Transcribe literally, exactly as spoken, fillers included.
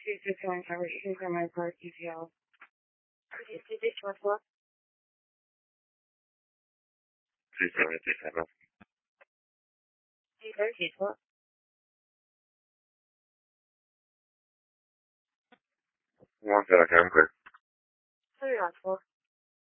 two six one coverage from my park U P L. two two six one four. two seven two seven. two seven two four. One second, clear. three one four.